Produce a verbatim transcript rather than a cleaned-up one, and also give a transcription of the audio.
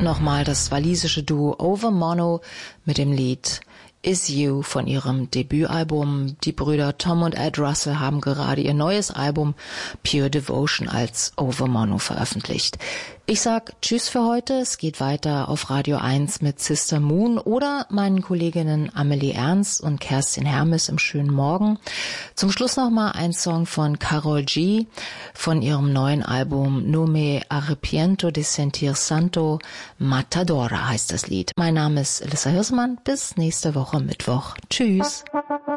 Nochmal das walisische Duo Over Mono mit dem Lied Is You von ihrem Debütalbum. Die Brüder Tom und Ed Russell haben gerade ihr neues Album Pure Devotion als Over Mono veröffentlicht. Ich sag Tschüss für heute. Es geht weiter auf Radio eins mit Sister Moon oder meinen Kolleginnen Amelie Ernst und Kerstin Hermes im schönen Morgen. Zum Schluss nochmal ein Song von Karol G von ihrem neuen Album No Me Arrepiento de Sentir Santo. Matadora heißt das Lied. Mein Name ist Elissa Hirsmann. Bis nächste Woche Mittwoch. Tschüss.